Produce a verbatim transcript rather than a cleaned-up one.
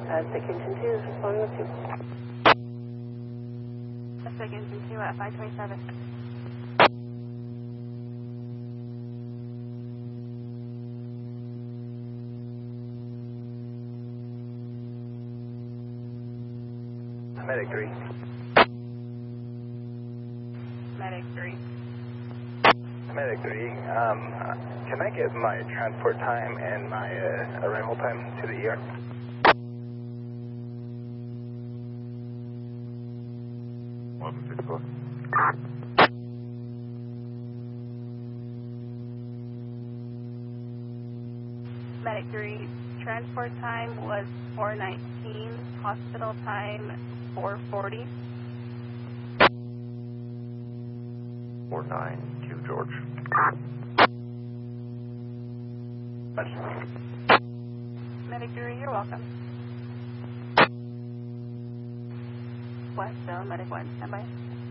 Uh, Dickinson two is responding with two. Dickinson two at five twenty-seven. Medic three. Medic three. Medic three, um, can I get my transport time and my uh, arrival time to the E R? eleven fifty-four. Medic three, transport time was four nineteen, hospital time four forty. four nine two, George. Medic three, you're welcome. West, so Medic one, stand by.